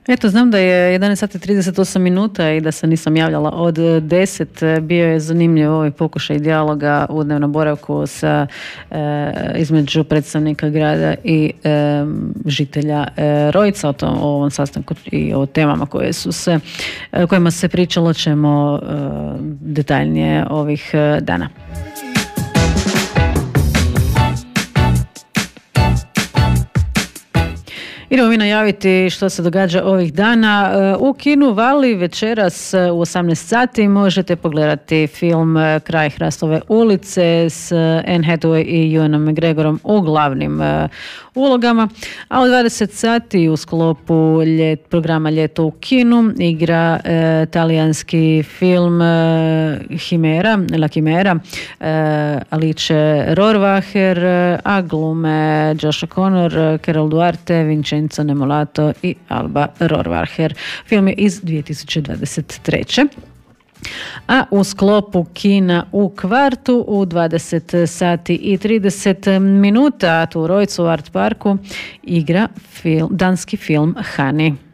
Eto, znam da je 11 sati 38 minuta i da se nisam javljala od 10. Bio je zanimljiv ovaj pokušaj dijaloga u dnevnom boravku sa između predstavnika grada i žitelja Rojca o ovom sastanku i o temama kojima se pričalo ćemo detaljnije ovih dana. Idemo mi najaviti što se događa ovih dana. U kinu Vali večeras u 18 sati možete pogledati film Kraj Hrastove ulice s Anne Hathaway i Ewanom McGregorom u glavnim ulogama, a u 20 sati u sklopu programa Ljeto u kinu igra talijanski film La Chimera, Alice Rohrwacher, a glume Josh O'Connor, Carol Duarte, Vincenzo Nemolato i Alba Rohrwacher. Film je iz 2023. A u sklopu kina u Kvartu u 20 sati i 30 minuta tu u Rojcu u Art Parku igra danski film Hani.